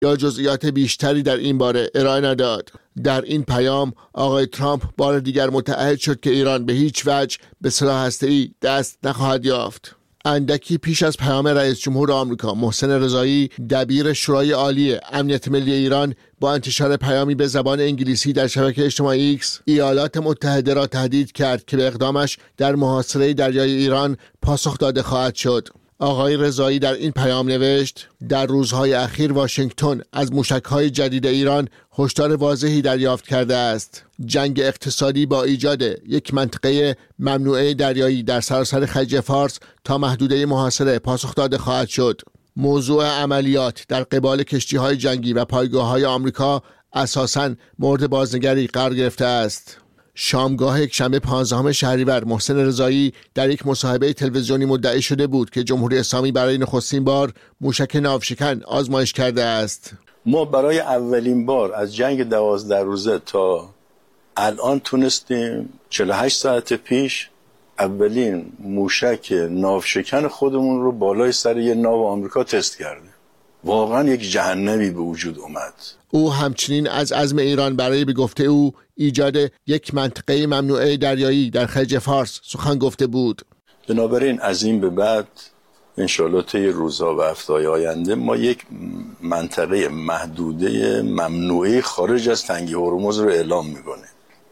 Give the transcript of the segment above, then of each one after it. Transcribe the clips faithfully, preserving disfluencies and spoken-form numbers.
یا جزئیات بیشتری در این باره ارائه نداد. در این پیام آقای ترامپ بار دیگر متعهد شد که ایران به هیچ وجه به سلاح هسته‌ای دست نخواهد یافت. اندکی پیش از پیام رئیس جمهور آمریکا محسن رضایی، دبیر شورای عالی امنیت ملی ایران، با انتشار پیامی به زبان انگلیسی در شبکه اجتماعی ایکس ایالات متحده را تهدید کرد که به اقدامش در محاصره دریای ایران پاسخ داده خواهد شد. آقای رضایی در این پیام نوشت: در روزهای اخیر واشنگتن از موشک‌های جدید ایران هشدار واضحی دریافت کرده است. جنگ اقتصادی با ایجاد یک منطقه ممنوعه دریایی در سراسر خلیج فارس تا محدوده محاصره پاسخ داده خواهد شد. موضوع عملیات در قبال کشتی‌های جنگی و پایگاه‌های آمریکا اساساً مورد بازنگری قرار گرفته است. شامگاه یکشنبه پانزدهم شهریور محسن رضایی در یک مصاحبه تلویزیونی مدعی شده بود که جمهوری اسلامی برای نخستین بار موشک ناوشکن آزمایش کرده است. ما برای اولین بار از جنگ دوازده روزه تا الان تونستیم چهل و هشت ساعت پیش اولین موشک ناوشکن خودمون رو بالای سر یه ناو آمریکا تست کردیم. واقعا یک جهنمی به وجود اومد. او همچنین از عزم ایران برای به گفته او ایجاد یک منطقه ممنوعه دریایی در خلیج فارس سخن گفته بود. بنابراین از این به بعد انشالله طی روزها و هفته‌های آینده ما یک منطقه محدوده ممنوعه خارج از تنگه هرمز رو اعلام میکنه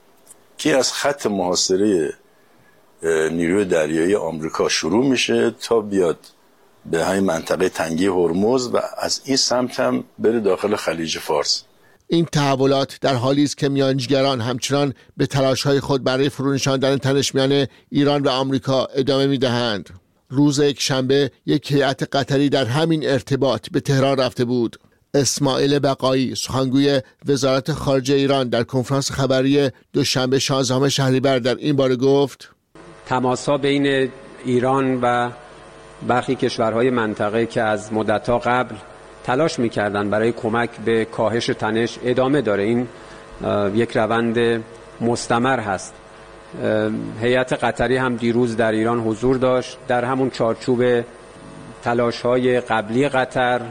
که از خط محاصره نیروی دریایی آمریکا شروع میشه تا بیاد به همین منطقه تنگه هرمز و از این سمت هم بره داخل خلیج فارس. این تحولات در حالی است که میانجیگران همچنان به تلاش‌های خود برای فرونشاندن تنش میان ایران و آمریکا ادامه می‌دهند. روز یکشنبه یک هیئت قطری در همین ارتباط به تهران رفته بود. اسماعیل بقایی، سخنگوی وزارت خارجه ایران، در کنفرانس خبری دوشنبه شانزدهم شهریور در این باره گفت: تماس‌ها بین ایران و برخی کشورهای منطقه که از مدت‌ها قبل تلاش می‌کردند برای کمک به کاهش تنش ادامه داره. این یک روند مستمر هست. هیئت قطری هم دیروز در ایران حضور داشت. در همون چارچوب تلاش‌های قبلی قطر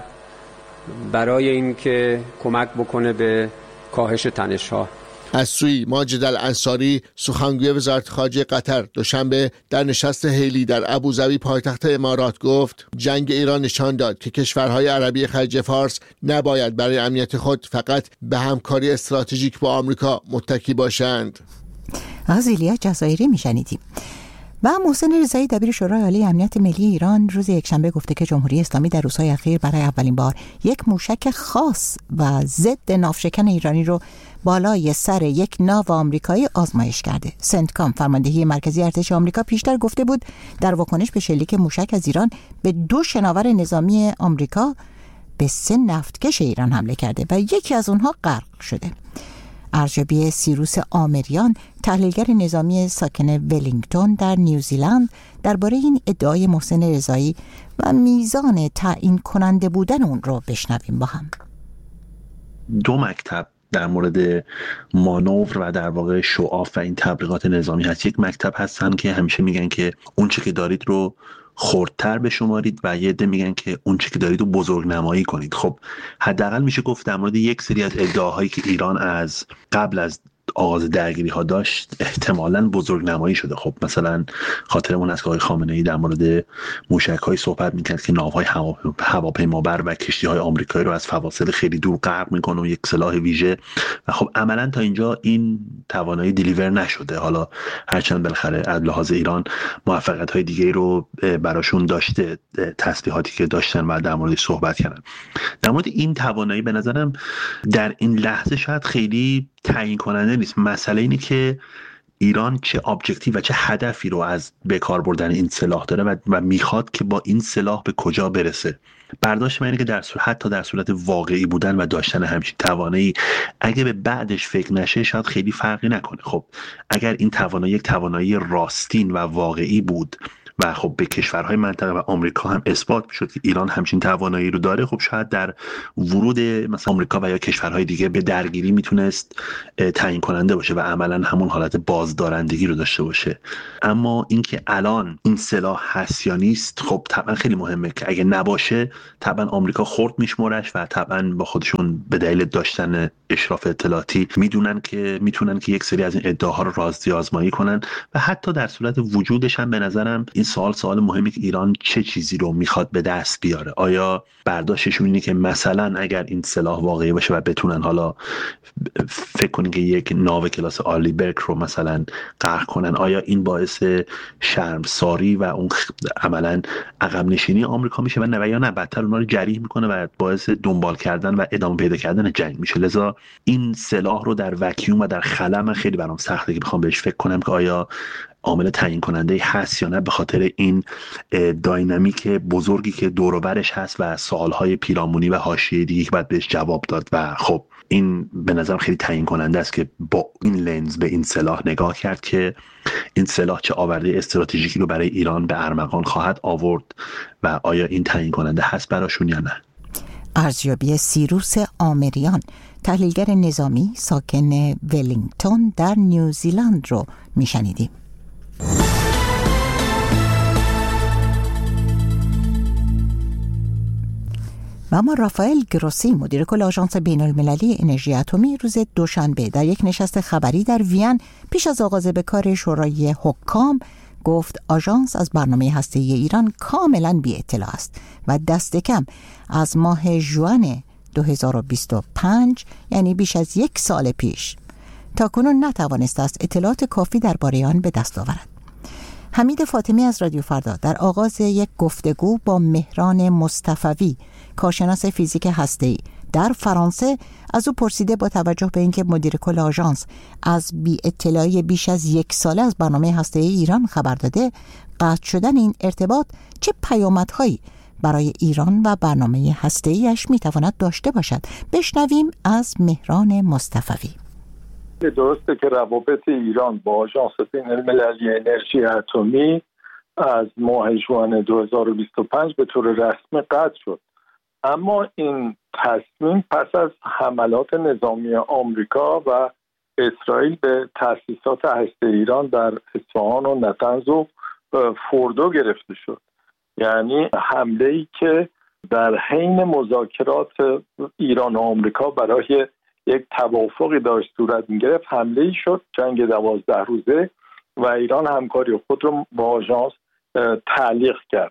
برای اینکه کمک بکنه به کاهش تنش‌ها. از سوی ماجد الانصاری، سخنگوی وزارت خارجه قطر، دوشنبه در نشست هیلی در ابوظبی پایتخت امارات گفت: جنگ ایران نشان داد که کشورهای عربی خلیج فارس نباید برای امنیت خود فقط به همکاری استراتژیک با آمریکا متکی باشند. از ایلیا جزایری میشنیدیم. و محسن رضایی، دبیر شورای عالی امنیت ملی ایران، روز یکشنبه گفته که جمهوری اسلامی در روزهای اخیر برای اولین بار یک موشک خاص و ضد ناوشکن ایرانی رو بالای سر یک ناو آمریکایی آزمایش کرده. سنتکام، فرماندهی مرکزی ارتش آمریکا، پیشتر گفته بود در واکنش به شلیک موشک از ایران به دو شناور نظامی آمریکا به سه نفتکش ایران حمله کرده و یکی از اونها غرق شده. ارجبی سیروس آمریان، تحلیلگر نظامی ساکن ولینگتون در نیوزیلند، درباره این ادعای محسن رضایی و میزان تعیین کننده بودن اون رو بشنویم با هم. دو مکتب در مورد مانور و در واقع شعاف و این تبلیغات نظامی هست. یک مکتب هستن که همیشه میگن که اون چه که دارید رو خردتر بشمارید و یه عده میگن که اون چه که دارید رو بزرگ نمایی کنید. خب حداقل میشه گفت در مورد یک سری از ادعاهایی که ایران از قبل از آغاز درگیری ها داشت احتمالاً بزرگ نمایی شده. خب مثلا خاطرمون از که آقای خامنه‌ای در مورد موشک‌های صحبت می‌کرد که ناوهای هواپیمابر و کشتی‌های آمریکایی رو از فواصل خیلی دور غرق می‌کنه و یک سلاح ویژه، و خب عملاً تا اینجا این توانایی دیلیور نشده. حالا هرچند بالاخره از لحاظ ایران موفقیت‌های دیگه‌ای رو براشون داشته، تسلیحاتی که داشتن و در موردش صحبت کردن. در مورد این توانایی به نظرم در این لحظه شاید خیلی تعیین کننده نیست. مسئله اینه که ایران چه ابجکتیو و چه هدفی رو از به کار بردن این سلاح داره و, و میخواد که با این سلاح به کجا برسه. برداشت من اینه که در صورت حتی در صورت واقعی بودن و داشتن همچین توانایی، اگه به بعدش فکر نشه شاید خیلی فرقی نکنه. خب اگر این توانایی یک توانایی راستین و واقعی بود و خب به کشورهای منطقه و آمریکا هم اثبات شد که ایران همچین توانایی رو داره، خب شاید در ورود مثلا آمریکا و یا کشورهای دیگه به درگیری میتونست تعیین کننده باشه و عملا همون حالت بازدارندگی رو داشته باشه. اما اینکه الان این سلاح هست یا نیست خب طبعا خیلی مهمه که اگه نباشه طبعا آمریکا خرد میشمرش و طبعا با خودشون به دلیل داشتن اشراف اطلاعاتی میدونن که میتونن که یک سری از این ادعاها رو رازی آزمایی کنن و حتی در صورت وجودش هم به نظرم این سوال سوال مهمی که ایران چه چیزی رو میخواد به دست بیاره. آیا برداشتشون اینه که مثلا اگر این سلاح واقعی باشه و بتونن حالا فکر کنین که یک ناو کلاس آرلی برگ رو مثلا غرق کنن، آیا این باعث شرمساری و اون عملا عقب نشینی آمریکا میشه و نه یا نه بدتر اونا رو جریح میکنه و باعث دنبال کردن و ادامه پیدا کردن جنگ میشه؟ لذا این سلاح رو در وکیوم و در خلا من خیلی برام سخته که بخوام بهش فکر کنم که آیا عامل تعیین کننده هست یا نه، به خاطر این داینامیک بزرگی که دور و برش هست و سوالهای پیرامونی و حاشیه‌ای دیگه که باید بهش جواب داد. و خب این به نظرم خیلی تعیین کننده است که با این لنز به این سلاح نگاه کرد که این سلاح چه آورده استراتژیکی رو برای ایران به ارمغان خواهد آورد و آیا این تعیین کننده هست براشون یا نه. ارزیابی سیروس آمریان، تحلیلگر نظامی ساکن ولینگتون در نیوزیلند رو میشنیدیم. و اما رافائل گروسی، مدیر کل آژانس بین‌المللی انرژی اتمی، روز دوشنبه در یک نشست خبری در وین پیش از آغاز به کار شورای حکام گفت آژانس از برنامه هسته‌ای ایران کاملا بی اطلاع است و دست کم از ماه ژوئن دو هزار و بیست و پنج، یعنی بیش از یک سال پیش، تاکنون نتوانسته است اطلاعات کافی درباره آن به دست آورد. حمید فاطمی از رادیو فردا در آغاز یک گفتگو با مهران مصطفوی، کارشناس فیزیک هسته‌ای در فرانسه، از او پرسیده با توجه به اینکه مدیر کل آژانس از بی اطلاعی بیش از یک ساله از برنامه هسته‌ای ایران خبر داده، قطع شدن این ارتباط چه پیامدهایی برای ایران و برنامه هسته‌ایش میتواند داشته باشد؟ بشنویم از مهران مصطفوی. درسته که روابط ایران با آژانس بین‌المللی انرژی اتمی از ماه ژوئن دو هزار و بیست و پنج به طور رسمی قطع شد، اما این تصمیم پس از حملات نظامی آمریکا و اسرائیل به تأسیسات هسته‌ای ایران در اصفهان و نطنز و فوردو گرفته شد. یعنی حمله‌ای که در حین مذاکرات ایران و آمریکا برای یک توافقی داشت صورت می‌گرفت، حمله‌ای شد، جنگ دوازده روزه، و ایران همکاری خود رو با آژانس تعلیق کرد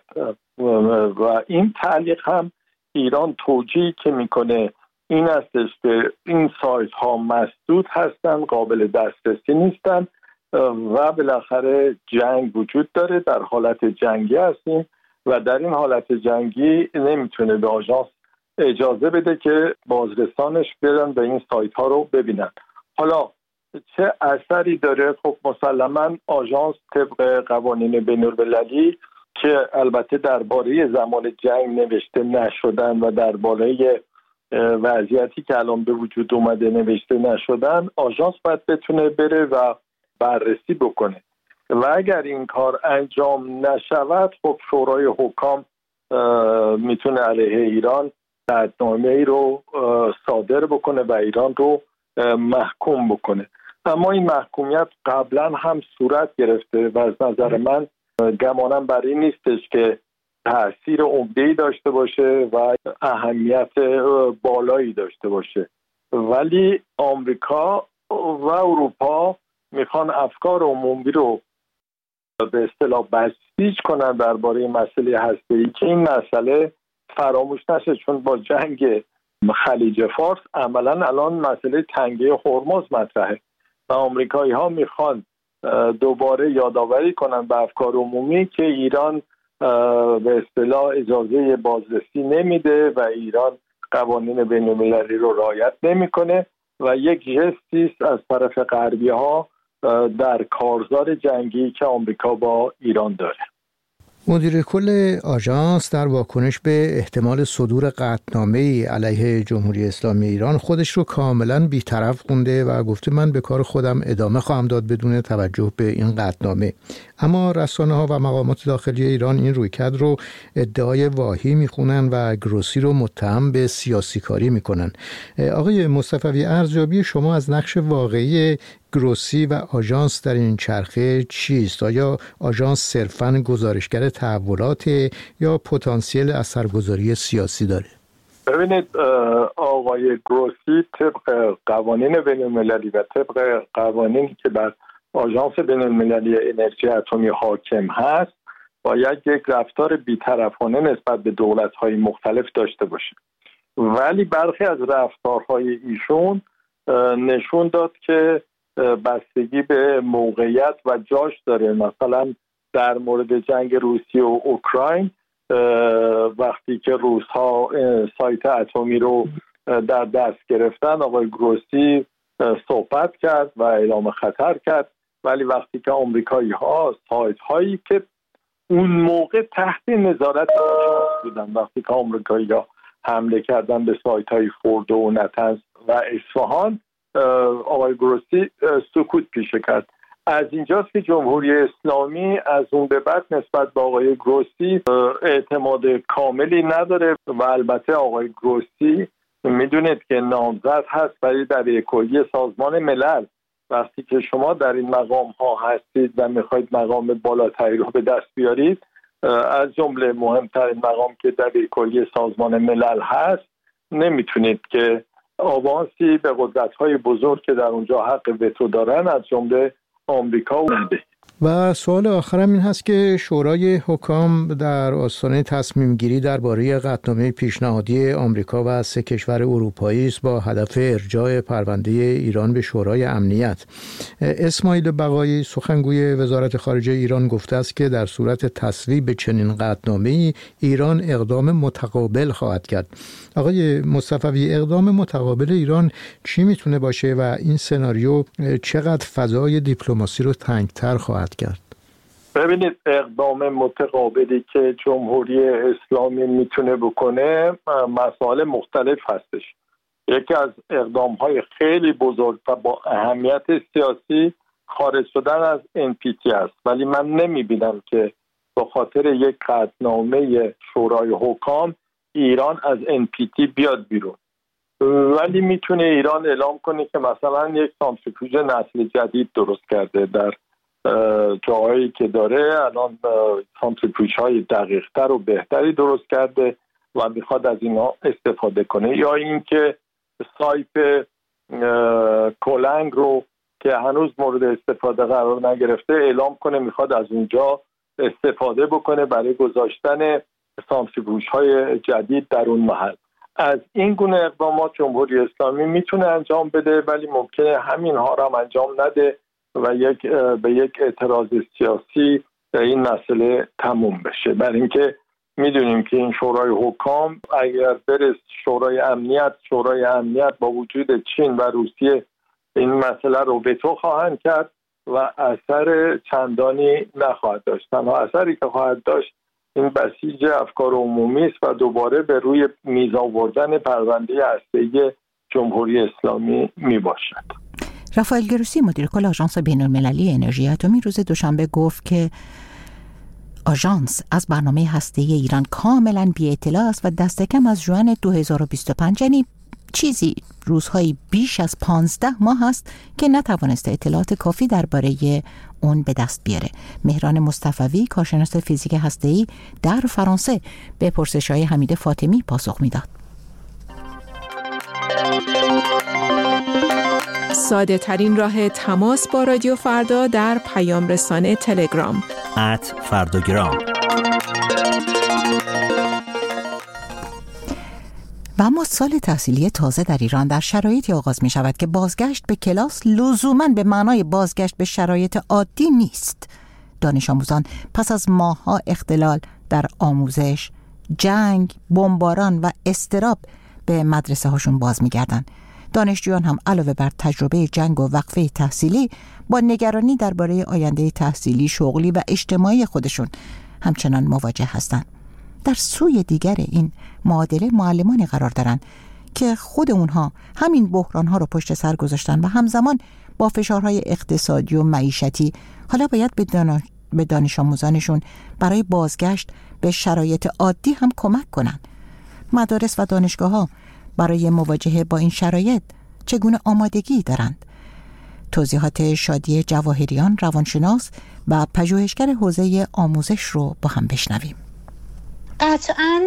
و این تعلیق هم ایران توجیهی که میکنه این استش که این سایت ها مسدود هستن، قابل دسترسی نیستن و بالاخره جنگ وجود داره، در حالت جنگی هستیم و در این حالت جنگی نمیتونه به آژانس اجازه بده که بازرسانش برن به این سایت ها رو ببینن. حالا چه اثری داره؟ خب مسلماً آژانس طبق قوانین بین‌المللی که البته درباره زمان جنگ نوشته نشدن و درباره وضعیتی که الان به وجود اومده نوشته نشدن، آژانس باید بتونه بره و بررسی بکنه و اگر این کار انجام نشود خب شورای حکام میتونه علیه ایران قطعنامه‌ای رو صادر بکنه و ایران رو محکوم بکنه. اما این محکومیت قبلا هم صورت گرفته و از نظر من گمانم بر این نیستش که تأثیر عمده‌ای داشته باشه و اهمیت بالایی داشته باشه، ولی آمریکا و اروپا میخوان افکار عمومی رو به اصطلاح بسیج کنن درباره مسئله هسته‌ای که این مسئله فراموش نشه، چون با جنگ خلیج فارس عملا الان مسئله تنگه هرمز مطرحه و آمریکایی ها میخوان دوباره یادآوری کنن به افکار عمومی که ایران به اصطلاح اجازه بازرسی نمیده و ایران قوانین بین‌المللی رو رعایت نمیکنه و یک جستی است از طرف غربی ها در کارزار جنگی که آمریکا با ایران داره. مدیر کل آژانس در واکنش به احتمال صدور قطعنامه‌ای علیه جمهوری اسلامی ایران خودش رو کاملا بی‌طرف خونده و گفته من به کار خودم ادامه خواهم داد بدون توجه به این قطعنامه. اما رسانه‌ها و مقامات داخلی ایران این رویکرد رو ادعای واهی میخونن و گروسی رو متهم به سیاسی کاری میکنن. آقای مصطفوی، ارزیابی شما از نقش واقعی گروسی و آژانس در این چرخه چیست؟ آیا آژانس صرفاً گزارشگر تحولات یا پتانسیل اثرگذاری سیاسی داره؟ ببینید آقای گروسی طبق قوانین بین‌المللی و طبق قوانینی که بر آژانس بین‌المللی انرژی اتمی حاکم هست باید یک رفتار بی‌طرفانه نسبت به دولت‌های مختلف داشته باشه، ولی برخی از رفتارهای ایشون نشون داد که بستگی به موقعیت و جاش داره. مثلا در مورد جنگ روسیه و اوکراین وقتی که روس‌ها سایت اتمی رو در دست گرفتن آقای گروسی صحبت کرد و اعلام خطر کرد، ولی وقتی که آمریکایی‌ها سایت هایی که اون موقع تحت نظارت آژانس بودن، وقتی که آمریکایی‌ها حمله کردن به سایت های فوردو و نتنز و اصفهان، آقای گروسی سکوت پیشه کرد. از اینجاست که جمهوری اسلامی از اون به بعد نسبت به آقای گروسی اعتماد کاملی نداره و البته آقای گروسی میدونید که نامزد هست برای دبیرکلی سازمان ملل. وقتی که شما در این مقام ها هستید و میخواید مقام بالاتری رو به دست بیارید، از جمله مهمترین مقام که دبیرکلی سازمان ملل هست، نمیتونید که آوانسی به قدرت‌های بزرگ که در اونجا حق وتو دارن از جمله آمریکا نده. و سوال آخرم این هست که شورای حکام در آستانه تصمیم گیری درباره قطعنامه پیشنهادی آمریکا و سه کشور اروپایی است با هدف ارجاع پرونده ایران به شورای امنیت. اسماعیل بقایی سخنگوی وزارت خارجه ایران گفته است که در صورت تصویب چنین قطعنامه‌ای ایران اقدام متقابل خواهد کرد. آقای مصطفوی، اقدام متقابل ایران چی میتونه باشه و این سناریو چقدر فضای دیپلماسی رو تنگتر خواهد کرد؟ ببینید، اقدام متقابلی که جمهوری اسلامی میتونه بکنه مسائل مختلف هستش. یکی از اقدامهای خیلی بزرگ و با اهمیت سیاسی خارج شدن از ان پی تی است، ولی من نمیبینم که به خاطر یک قطعنامه شورای حکام ایران از ان پی تی بیاد بیرون. ولی میتونه ایران اعلام کنه که مثلا یک سانتریفیوژ نسل جدید درست کرده در جاهایی که داره، الان سانتریفیوژهای دقیق‌تر و بهتری درست کرده و میخواد از اینا استفاده کنه، یا اینکه سایت کلنگ رو که هنوز مورد استفاده قرار نگرفته اعلام کنه میخواد از اونجا استفاده بکنه برای گذاشتن سانتریفیوژهای جدید در اون محل. از این گونه اقدامات جمهوری اسلامی میتونه انجام بده، ولی ممکنه همین ها را هم انجام نده و یک به یک اعتراض سیاسی این مسئله تموم بشه. برای اینکه میدونیم که این شورای حکام اگر بره شورای امنیت، شورای امنیت با وجود چین و روسیه این مسئله رو وتو خواهند کرد و اثر چندانی نخواهد داشت. تنها اثری که خواهد داشت این بسیج افکار عمومی است و دوباره به روی میز آوردن پرونده هسته‌ای جمهوری اسلامی می باشد. رافائل گروسی مدیر کل آژانس بین‌المللی انرژی اتمی روز دوشنبه گفت که آژانس از برنامه هسته‌ای ایران کاملا بی اطلاع است و دست کم از ژوئن دو هزار و بیست و پنج، یعنی چیزی روزهای بیش از پانزده ماه است که نتوانسته اطلاعات کافی درباره اون به دست بیاره. مهران مصطفوی کارشناس فیزیک هسته‌ای در فرانسه به پرسش‌های حمید فاطمی پاسخ میداد. ساده ترین راه تماس با رادیو فردا در پیام رسانه تلگرام ات فرداگرام. و اما سال تحصیلی تازه در ایران در شرایطی آغاز می شود که بازگشت به کلاس لزوماً به معنای بازگشت به شرایط عادی نیست. دانش آموزان پس از ماه‌ها اختلال در آموزش، جنگ، بمباران و اضطراب به مدرسه هاشون باز می گردن. دانشجویان هم علاوه بر تجربه جنگ و وقفه تحصیلی با نگرانی درباره آینده تحصیلی، شغلی و اجتماعی خودشون همچنان مواجه هستند. در سوی دیگر این معادله معلمانی قرار دارند که خود اونها همین بحرانها رو پشت سر گذاشتن و همزمان با فشارهای اقتصادی و معیشتی حالا باید به دانش... به دانش آموزانشون برای بازگشت به شرایط عادی هم کمک کنن. مدارس و دانشگاه‌ها برای مواجهه با این شرایط چگونه آمادگی دارند؟ توضیحات شادی جواهریان، روانشناس و پژوهشگر حوزه آموزش رو با هم بشنویم. قطعاً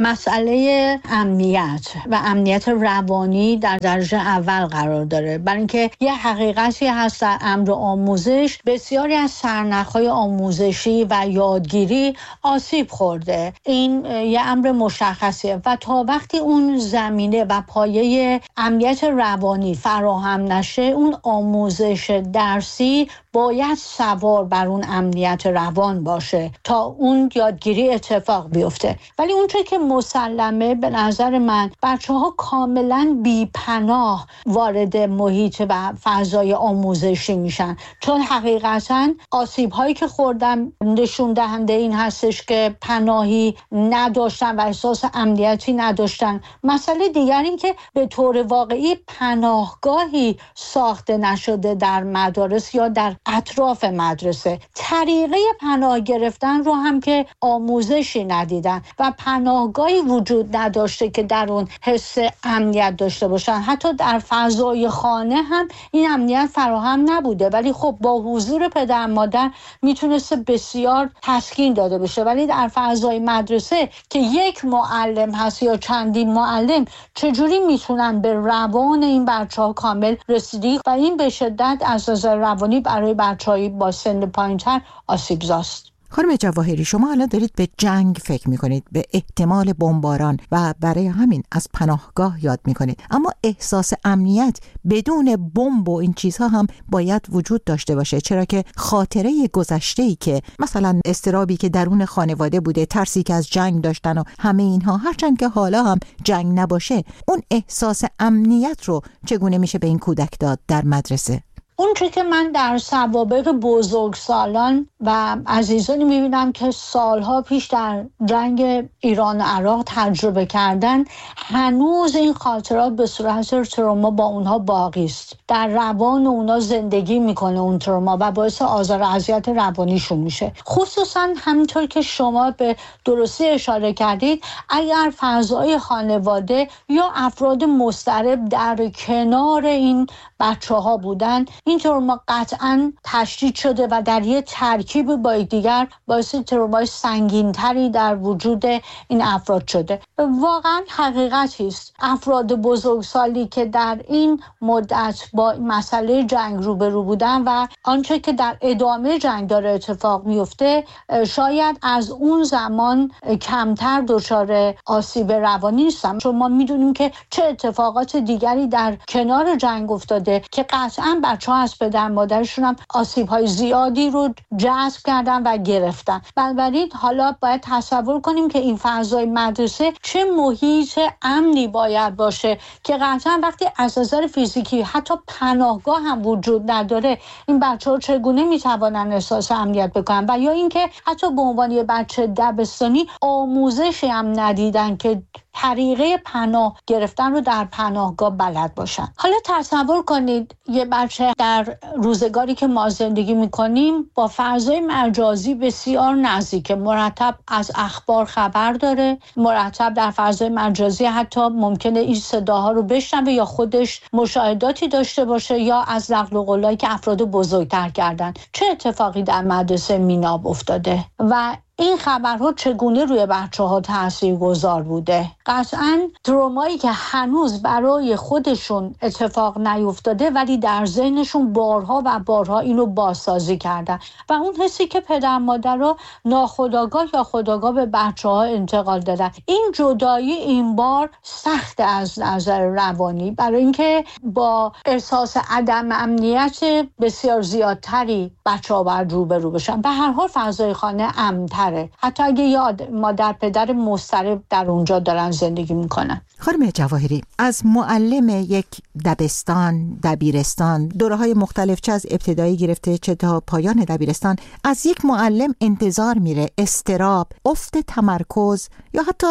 مسئله امنیت و امنیت روانی در درجه اول قرار داره، برای اینکه یه حقیقتی هست در امر آموزش، بسیاری از سرنخ‌های آموزشی و یادگیری آسیب خورده. این یه امر مشخصیه و تا وقتی اون زمینه و پایه امنیت روانی فراهم نشه، اون آموزش درسی باید سوار بر اون امنیت روان باشه تا اون یادگیری اتفاق بیفته. ولی اونچه که مسلمه به نظر من، بچه ها کاملا بی پناه وارد محیط و فضای آموزشی میشن، چون حقیقتا آسیب هایی که خوردن نشون دهنده این هستش که پناهی نداشتن و احساس امنیتی نداشتن. مسئله دیگر این که به طور واقعی پناهگاهی ساخته نشده در مدارس یا در اطراف مدرسه. طریقه پناه گرفتن رو هم که آموزشی ندیدن و پناهگاهی وجود نداشته که در اون حس امنیت داشته باشن. حتی در فضای خانه هم این امنیت فراهم نبوده، ولی خب با حضور پدر مادر میتونسته بسیار تسکین داده بشه. ولی در فضای مدرسه که یک معلم هست یا چندین معلم، چجوری میتونن به روان این بچه‌ها کامل رسیدگی و این به شدت از نظر روانی برای بچه‌های با سن پایین‌تر آسیب‌زاست. خانم جواهری، شما حالا دارید به جنگ فکر میکنید، به احتمال بمباران و برای همین از پناهگاه یاد میکنید، اما احساس امنیت بدون بمب و این چیزها هم باید وجود داشته باشه، چرا که خاطره گذشته‌ای که مثلا اضطرابی که درون خانواده بوده، ترسی که از جنگ داشتن و همه اینها، هرچند که حالا هم جنگ نباشه، اون احساس امنیت رو چگونه میشه به این کودک داد در مدرسه؟ اون چی که من در سوابق بزرگسالان و عزیزانی میبینم که سالها پیش در جنگ ایران و عراق تجربه کردن، هنوز این خاطرات به صورت تروما با اونها باقی است. در روان اونها زندگی میکنه اون تروما و باعث آزار و اذیت روانیشون میشه. خصوصا همینطور که شما به درستی اشاره کردید، اگر فضای خانواده یا افراد مضطرب در کنار این بچه ها بودن، این تروما قطعاً تشدید شده و در یه ترکیب با دیگر باعث ترومای سنگین‌تری در وجود این افراد شده. واقعاً حقیقتی است افراد بزرگسالی که در این مدت با مسئله جنگ روبرو بودن و آنچه که در ادامه جنگ داره اتفاق میفته، شاید از اون زمان کمتر دچار آسیب روانی نیستن، چون ما میدونیم که چه اتفاقات دیگری در کنار جنگ افتاده که قطعاً بچه‌ها از پدر مادرشون هم آسیب‌های زیادی رو جذب کردن و گرفتن. بنابراین حالا باید تصور کنیم که این فضای مدرسه چه محیط امنی باید باشه که قطعاً وقتی از نظر فیزیکی حتی پناهگاه هم وجود نداره، این بچه‌ها چگونه میتوانن احساس امنیت بکنن؟ و یا اینکه حتی به عنوان یه بچه دبستانی آموزشی هم ندیدن که طریقه پناه گرفتن رو در پناهگاه بلد باشن. حالا تصور کنید یه بچه در روزگاری که ما زندگی میکنیم با فضای مجازی بسیار نزدیک، مرتب از اخبار خبر داره، مرتب در فضای مجازی حتی ممکنه این صداها رو بشنوه یا خودش مشاهداتی داشته باشه یا از نقل و قولایی که افراد بزرگتر کردن. چه اتفاقی در مدرسه میناب افتاده و این خبرها چگونه روی بچه‌ها تاثیرگذار بوده؟ قطعاً ترومایی که هنوز برای خودشون اتفاق نیفتاده ولی در ذهنشون بارها و بارها اینو بازسازی کردن و اون حسی که پدر مادرها ناخودآگاه یا خودآگاه به بچه‌ها انتقال دادن. این جدایی این بار سخت از نظر روانی، برای اینکه با احساس عدم امنیت بسیار زیادتری بچه‌ها باید روبرو بشن. به هر حال فضای خانه امن‌تر بهتره، حتی اگه یاد مادر پدر مضطرب در اونجا دارن زندگی میکنن. خانم جواهری، از معلم یک دبستان، دبیرستان، دوره‌های مختلف چه از ابتدایی گرفته چه تا پایان دبیرستان، از یک معلم انتظار میره استراب، افت تمرکز یا حتی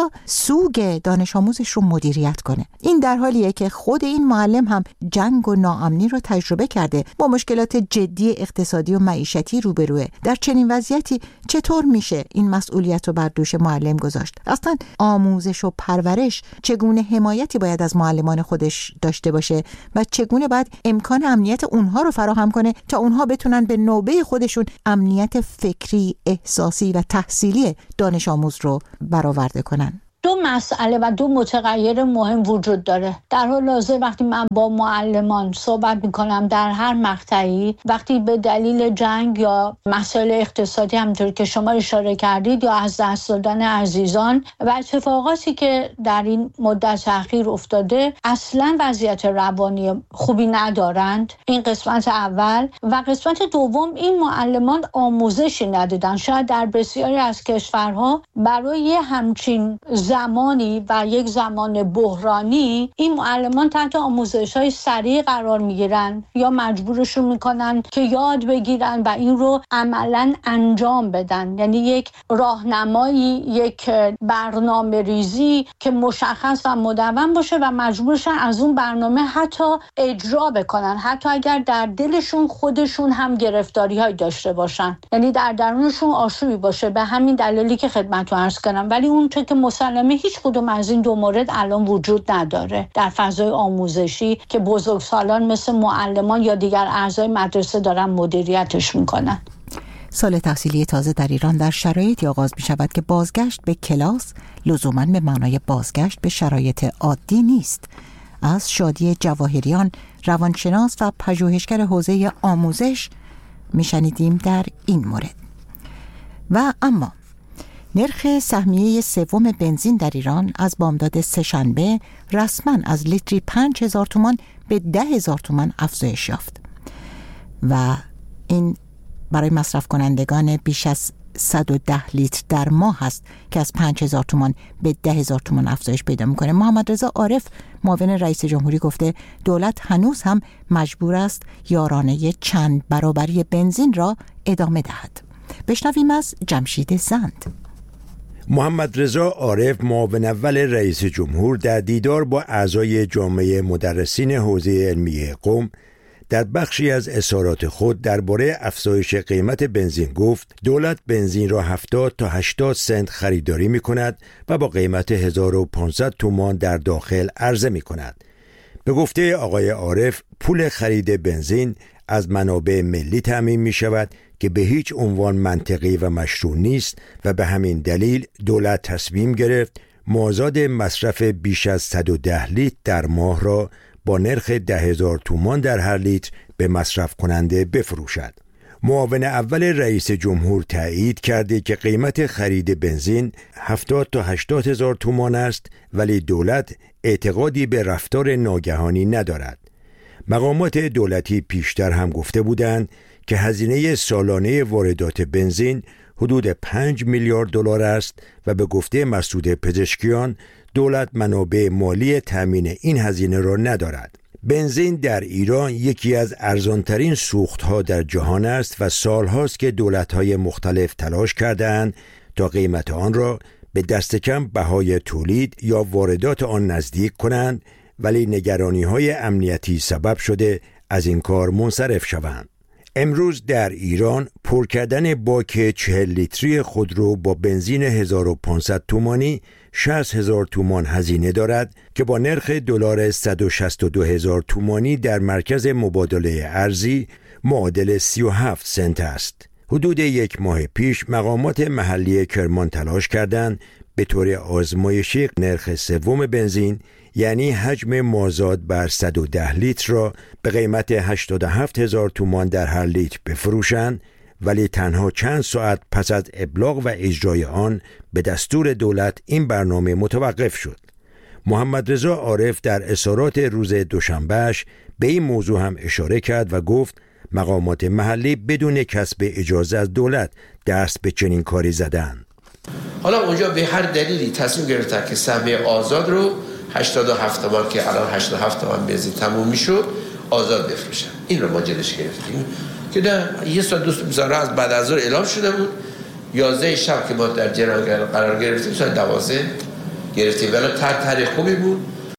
سوگ دانش آموزش رو مدیریت کنه. این در حالیه که خود این معلم هم جنگ و ناامنی رو تجربه کرده، با مشکلات جدی اقتصادی و معیشتی روبروه. در چنین وضعیتی چطور میشه این مسئولیت رو بر دوش معلم گذاشت؟ اصلا آموزش و پرورش چگونه حمایتی باید از معلمان خودش داشته باشه و چگونه باید امکان امنیت اونها رو فراهم کنه تا اونها بتونن به نوبه خودشون امنیت فکری، احساسی و تحصیلی دانش آموز رو برآورده کنن؟ دو مسئله و دو متغیر مهم وجود داره. در حال حاضر وقتی من با معلمان صحبت میکنم در هر مقطعی، وقتی به دلیل جنگ یا مسائل اقتصادی همونطور که شما اشاره کردید یا از دست دادن عزیزان و اتفاقاتی که در این مدت اخیر افتاده اصلا وضعیت روانی خوبی ندارند، این قسمت اول. و قسمت دوم، این معلمان آموزشی ندیدن. شاید در بسیاری از کشورها برای همچین زمانی و یک زمان بحرانی این معلمان تحت آموزش‌های سریع قرار میگیرن یا مجبورشون میکنن که یاد بگیرن و این رو عملاً انجام بدن. یعنی یک راهنمایی، یک برنامه ریزی که مشخص و مدون باشه و مجبورشن از اون برنامه حتی اجرا بکنن، حتی اگر در دلشون خودشون هم گرفتاری‌های داشته باشن، یعنی در درونشون آشوبی باشه. به همین دلیلی که خدمتتون عرض کردم. ولی اون چه که مسلمه هیچ کدوم از این دو مورد الان وجود نداره در فضای آموزشی که بزرگسالان مثل معلمان یا دیگر اعضای مدرسه دارن مدیریتش میکنن. سال تحصیلی تازه در ایران در شرایطی آغاز می شود که بازگشت به کلاس لزوماً به معنای بازگشت به شرایط عادی نیست. از شادی جواهریان، روانشناس و پژوهشگر حوزه آموزش می شنیدیم در این مورد. و اما نرخ سهمیه سوم بنزین در ایران از بامداد سه‌شنبه رسما از لیتری پنج هزار تومان به ده هزار تومان افزایش یافت و این برای مصرف کنندگان بیش از صد و ده لیتر در ماه هست که از پنج هزار تومان به ده هزار تومان افزایش پیدا میکنه. محمد رضا عارف معاون رئیس جمهوری گفته دولت هنوز هم مجبور است یارانه چند برابری بنزین را ادامه دهد. بشنویم از جمشید زند. محمد رضا عارف معاون اول رئیس جمهور در دیدار با اعضای جامعه مدرسین حوزه علمی قم در بخشی از اظهارات خود درباره افزایش قیمت بنزین گفت دولت بنزین را هفتاد تا هشتاد سنت خریداری می کند و با قیمت هزار و پانصد تومان در داخل عرضه می کند. به گفته آقای عارف پول خرید بنزین از منابع ملی تامین می شود که به هیچ عنوان منطقی و مشروع نیست و به همین دلیل دولت تصمیم گرفت مازاد مصرف بیش از صد و ده لیتر در ماه را با نرخ ده هزار تومان در هر لیتر به مصرف کننده بفروشد. معاون اول رئیس جمهور تایید کرده که قیمت خرید بنزین هفتاد تا هشتاد هزار تومان است ولی دولت اعتقادی به رفتار ناگهانی ندارد. مقامات دولتی پیشتر هم گفته بودند که هزینه سالانه واردات بنزین حدود پنج میلیارد دلار است و به گفته مسعود پزشکیان دولت منابع مالی تامین این هزینه را ندارد. بنزین در ایران یکی از ارزانترین سوختها در جهان است و سالهاست که دولت‌های مختلف تلاش کرده‌اند تا قیمت آن را به دست کم بهای تولید یا واردات آن نزدیک کنند ولی نگرانی‌های امنیتی سبب شده از این کار منصرف شوند. امروز در ایران پر کردن باک چهل لیتری خودرو با بنزین هزار و پانصد تومانی شصت هزار تومان هزینه دارد که با نرخ دلار صد و شصت و دو هزار تومانی در مرکز مبادله ارزی معادل سی و هفت سنت است. حدود یک ماه پیش مقامات محلی کرمان تلاش کردند به طور آزمایشی نرخ سوم بنزین یعنی حجم مازاد بر صد و ده لیتر را به قیمت هشتاد و هفت هزار تومان در هر لیتر بفروشند ولی تنها چند ساعت پس از ابلاغ و اجرای آن به دستور دولت این برنامه متوقف شد. محمد رضا عارف در اظهارات روز دوشنبهش به این موضوع هم اشاره کرد و گفت مقامات محلی بدون کسب اجازه از دولت دست به چنین کاری زدند. حالا اونجا به هر دلیلی تصمیم گرفتن که سهمیه آزاد رو هشتاد و هفت تومان که الان هشتاد و هفت تومان بنزین تموم میشد آزاد بفروشن. این رو ما جلوش گرفتیم که نه یه سال دوست بزاره از بعد از ظهر اعلام شده بود، یازده شب که ما در جریان قرار گرفتیم ساعت دوازده گرفتیم، ولی تر تاریخ خوبی بود.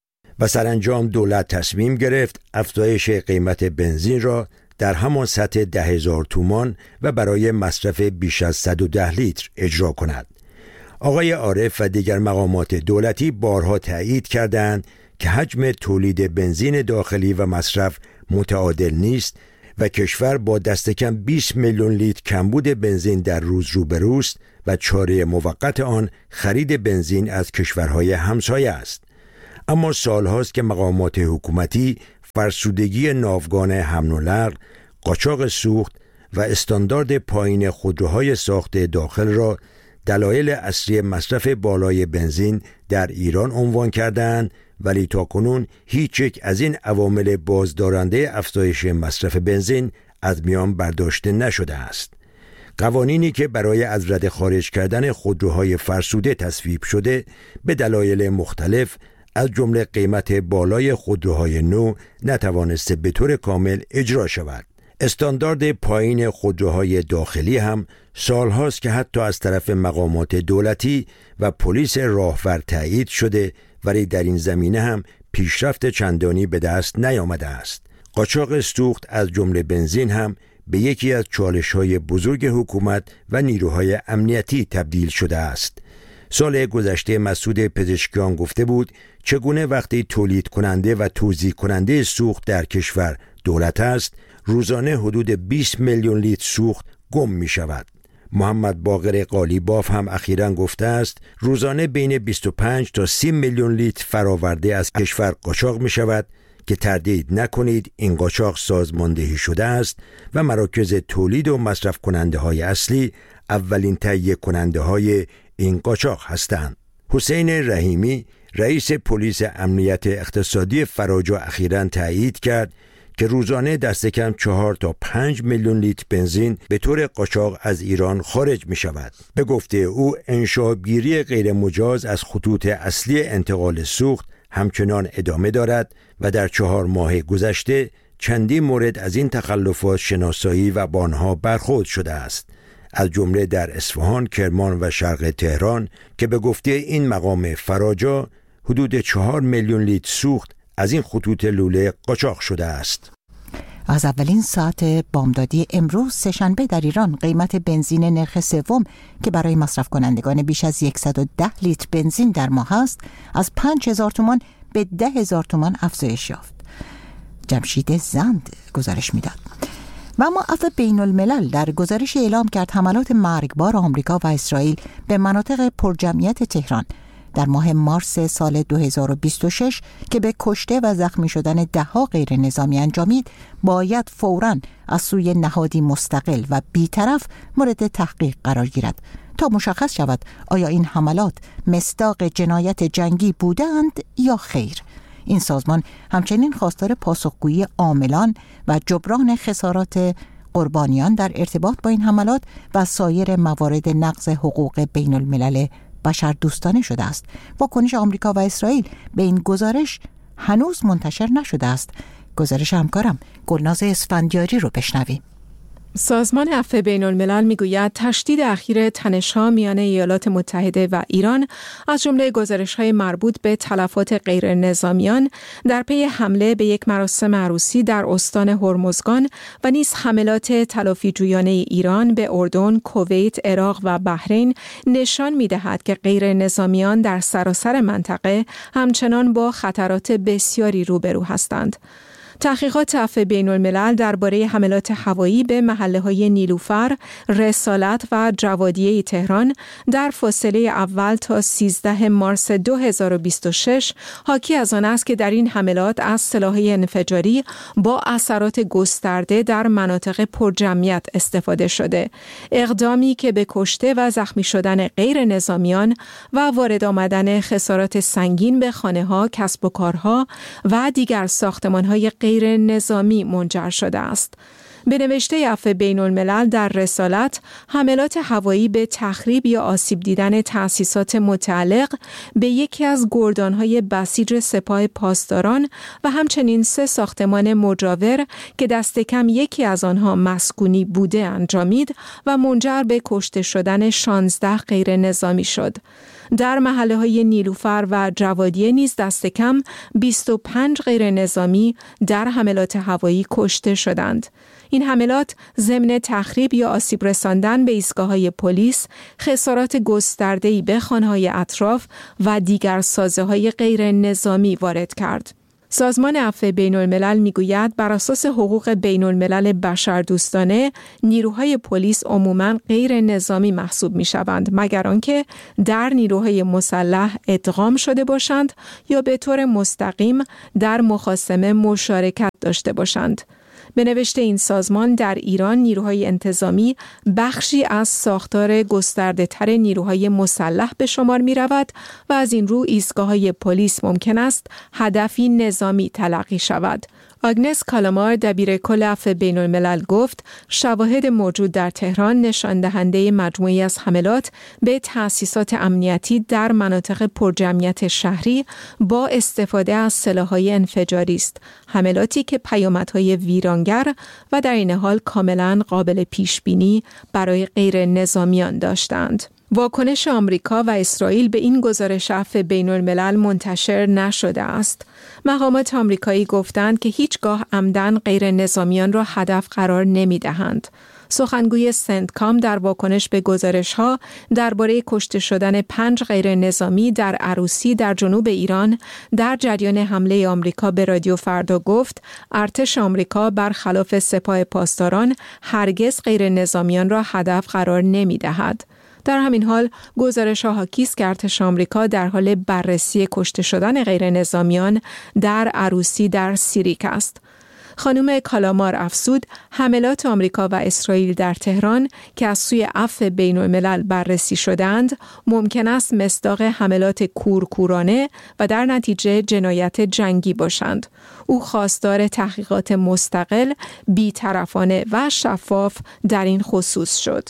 و سرانجام دولت تصمیم گرفت افزایش قیمت بنزین را در همان سطح ده هزار تومان و برای مصرف بیش از صد و ده لیتر اجرا کند. آقای عارف و دیگر مقامات دولتی بارها تایید کردند که حجم تولید بنزین داخلی و مصرف متعادل نیست و کشور با دست کم بیست میلیون لیتر کمبود بنزین در روز روبروست و چاره موقت آن خرید بنزین از کشورهای همسایه است. اما سالهاست که مقامات حکومتی فرسودگی ناوگان حمل و نقل، قاچاق سوخت و استاندارد پایین خودروهای ساخته داخل را دلایل اصلی مصرف بالای بنزین در ایران عنوان کردند، ولی تاکنون هیچ یک از این عوامل بازدارنده افزایش مصرف بنزین از میان برداشته نشده است. قوانینی که برای از رده خارج کردن خودروهای فرسوده تصویب شده به دلایل مختلف از جمله قیمت بالای خودروهای نو نتوانسته به طور کامل اجرا شود. استاندارد پایین خودروهای داخلی هم سالهاست که حتی از طرف مقامات دولتی و پلیس راهور تایید شده، ولی در این زمینه هم پیشرفت چندانی به دست نیامده است. قاچاق سوخت از جمله بنزین هم به یکی از چالش‌های بزرگ حکومت و نیروهای امنیتی تبدیل شده است. سال گذشته مسعود پزشکیان گفته بود چگونه وقتی تولید کننده و توزیع کننده سوخت در کشور دولت است، روزانه حدود بیست میلیون لیتر سوخت گم می شود. محمد باقر قالیباف هم اخیراً گفته است روزانه بین بیست و پنج تا سی میلیون لیتر فراورده از کشور قاچاق می شود که تردید نکنید این قاچاق سازماندهی شده است و مراکز تولید و مصرف کننده های اصلی اولین تهیه کننده های این قاچاق هستند. حسین رحیمی رئیس پلیس امنیت اقتصادی فراجا اخیراً تایید کرد که روزانه دست کم چهار تا پنج میلیون لیتر بنزین به طور قاچاق از ایران خارج می شود. به گفته او انشابگیری غیر مجاز از خطوط اصلی انتقال سوخت همچنان ادامه دارد و در چهار ماه گذشته چندین مورد از این تخلفات شناسایی و با آنها برخورد شده است، از جمله در اصفهان، کرمان و شرق تهران که به گفته این مقام فراجا حدود چهار میلیون لیتر سوخت از این خطوط لوله قاچاق شده است. از اولین ساعت بامدادی امروز سه‌شنبه در ایران قیمت بنزین نرخ سوم که برای مصرف کنندگان بیش از صد و ده لیتر بنزین در ماه است از پنج هزار تومان به ده هزار تومان افزایش یافت. جمشید زند گزارش میداد. و اما عفو بین الملل در گزارش اعلام کرد حملات مرگبار آمریکا و اسرائیل به مناطق پرجمعیت تهران در ماه مارس سال دو هزار و بیست و شش که به کشته و زخمی شدن ده‌ها غیر نظامی انجامید باید فوراً از سوی نهادی مستقل و بی‌طرف مورد تحقیق قرار گیرد تا مشخص شود آیا این حملات مصداق جنایت جنگی بودند یا خیر. این سازمان همچنین خواستار پاسخگویی عاملان و جبران خسارات قربانیان در ارتباط با این حملات و سایر موارد نقض حقوق بین الملل بشر دوستانه شده است. واکنش آمریکا و اسرائیل به این گزارش هنوز منتشر نشده است. گزارش همکارم گلناز اسفندیاری رو بشنویم. سازمان عفو بین الملل میگوید تشدید اخیر تنش‌ها میان ایالات متحده و ایران از جمله گزارش‌های مربوط به تلفات غیر نظامیان در پی حمله به یک مراسم عروسی در استان هرمزگان و نیز حملات تلافی‌جویانه ایران به اردن، کویت، عراق و بحرین نشان می‌دهد که غیر نظامیان در سراسر منطقه همچنان با خطرات بسیاری روبرو هستند. تحقیقات عفو بین الملل درباره حملات هوایی به محله‌های نیلوفر، رسالت و جوادیه تهران در فاصله اول تا سیزده مارس دو هزار و بیست و شش حاکی از آن است که در این حملات از سلاح‌های انفجاری با اثرات گسترده در مناطق پرجمعیت استفاده شده. اقدامی که به کشته و زخمی شدن غیر نظامیان و وارد آمدن خسارات سنگین به خانه‌ها، کسب و کارها و دیگر ساختمان‌های غیر نظامی منجر شده است. به نوشته عفو بین الملل در رسالت، حملات هوایی به تخریب یا آسیب دیدن تأسیسات متعلق به یکی از گردانهای بسیج سپاه پاسداران و همچنین سه ساختمان مجاور که دست کم یکی از آنها مسکونی بوده انجامید و منجر به کشته شدن شانزده غیر نظامی شد. در محله های نیلوفر و جوادیه نیز دست کم بیست و پنج غیر نظامی در حملات هوایی کشته شدند. این حملات ضمن تخریب یا آسیب رساندن به ایستگاه‌های پلیس، خسارات گسترده‌ای به خانه‌های اطراف و دیگر سازه‌های غیر نظامی وارد کرد. سازمان عفو بین الملل میگوید بر اساس حقوق بین الملل بشردوستانه نیروهای پلیس عموماً غیر نظامی محسوب می شوند مگر آنکه در نیروهای مسلح ادغام شده باشند یا به طور مستقیم در مخاصمه مشارکت داشته باشند. به نوشته این سازمان در ایران نیروهای انتظامی بخشی از ساختار گسترده تر نیروهای مسلح به شمار می رود و از این رو ایستگاه‌های پلیس ممکن است هدفی نظامی تلقی شود. آگنس کالامار دبیر کل عفو بین الملل گفت شواهد موجود در تهران نشان دهنده مجموعی از حملات به تأسیسات امنیتی در مناطق پرجمعیت شهری با استفاده از سلاح‌های انفجاری است. حملاتی که پیامدهای ویرانگر و در این حال کاملا قابل پیش بینی برای غیر نظامیان داشتند. واکنش آمریکا و اسرائیل به این گزارش عفو بین الملل منتشر نشده است. مقامات آمریکایی گفتند که هیچگاه عمدن غیر نظامیان را هدف قرار نمی دهند. سخنگوی سنتکام در واکنش به گزارش‌ها درباره کشته شدن پنج غیر نظامی در عروسی در جنوب ایران در جریان حمله آمریکا به رادیو فردا گفت ارتش آمریکا برخلاف سپاه پاسداران هرگز غیر نظامیان را هدف قرار نمی دهد. در همین حال گزارش‌ها حاکی است که ارتش آمریکا در حال بررسی کشته شدن غیر نظامیان در عروسی در سیریک است. خانم کالامار افزود حملات آمریکا و اسرائیل در تهران که از سوی عفو بین الملل بررسی شدند ممکن است مصداق حملات کورکورانه و در نتیجه جنایت جنگی باشند. او خواستار تحقیقات مستقل، بی‌طرفانه و شفاف در این خصوص شد.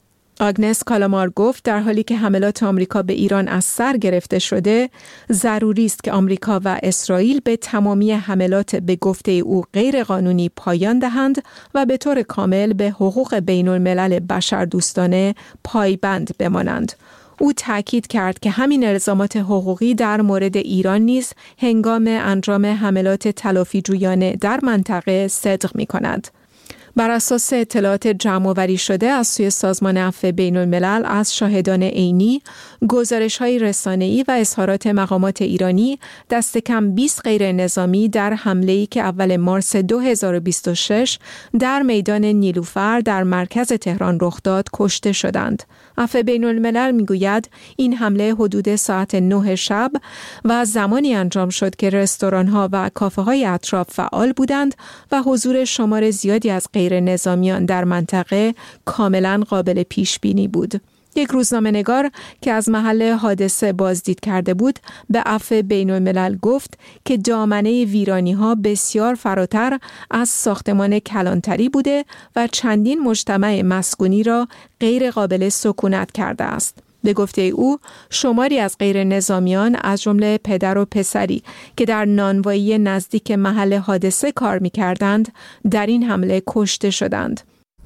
آگنس کالامار گفت در حالی که حملات آمریکا به ایران از سر گرفته شده، ضروری است که آمریکا و اسرائیل به تمامی حملات به گفته او غیر قانونی پایان دهند و به طور کامل به حقوق بین الملل بشردوستانه پایبند بمانند. او تاکید کرد که همین الزامات حقوقی در مورد ایران نیز هنگام انجام حملات تلافی‌جویانه در منطقه صدق می‌کند. بر اساس اطلاعات جمع‌آوری شده از سوی سازمان عفو بین الملل از شاهدان عینی، گزارش‌های رسانه‌ای و اظهارات مقامات ایرانی، دست کم بیست غیر نظامی در حمله‌ای که اول مارس دو هزار و بیست و شش در میدان نیلوفر در مرکز تهران رخ داد کشته شدند. عفو بین الملل میگوید این حمله حدود ساعت نه شب و زمانی انجام شد که رستوران‌ها و کافه‌های اطراف فعال بودند و حضور شمار زیادی از غیر نظامیان در منطقه کاملا قابل پیش بینی بود. یک روزنامه‌نگار که از محل حادثه بازدید کرده بود به عفو بین الملل گفت که دامنه ویرانی‌ها بسیار فراتر از ساختمان کلانتری بوده و چندین مجتمع مسکونی را غیر قابل سکونت کرده است. به گفته او شماری از غیر نظامیان از جمله پدر و پسری که در نانوایی نزدیک محل حادثه کار می‌کردند در این حمله کشته شدند.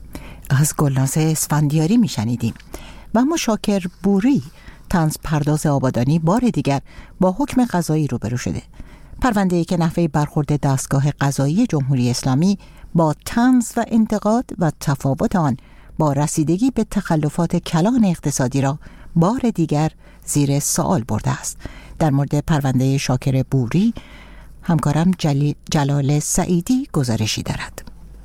از گلناز اسفندیاری می‌شنیدیم. و اما شاکر بوری طنز پرداز آبادانی بار دیگر با حکم قضایی روبرو شده. پرونده‌ای که نحوه برخورد دستگاه قضایی جمهوری اسلامی با طنز و انتقاد و تفاوت آن با رسیدگی به تخلفات کلان اقتصادی را بار دیگر زیر سوال برده است. در مورد پرونده شاکر بوری همکارم جلی جلال سعیدی گزارشی دارد.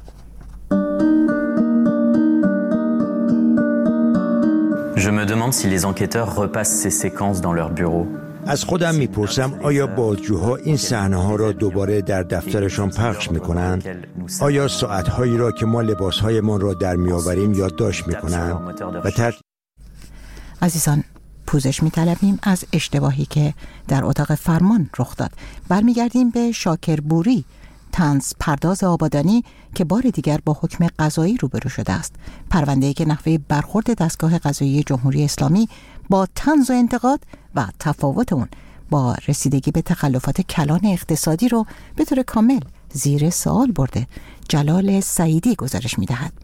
Je me demande si les enquêteurs repassent ces séquences dans leur bureau. از خودم میپرسم آیا بازجوها این صحنه‌ها را دوباره در دفترشان پخش میکنند؟ آیا ساعت‌هایی را که ما لباس‌هایمان را در میآوریم یادداشت میکنند؟ و تر... عزیزان پوزش می‌طلبیم از اشتباهی که در اتاق فرمان رخ داد. برمیگردیم به شاکر بوری طنز پرداز آبادانی که بار دیگر با حکم قضایی روبرو شده است. پرونده‌ای که نحوه برخورد دستگاه قضایی جمهوری اسلامی با طنز و انتقاد و تفاوت اون با رسیدگی به تخلفات کلان اقتصادی رو به طور کامل زیر سوال برده. جلال سعیدی گزارش می‌دهد.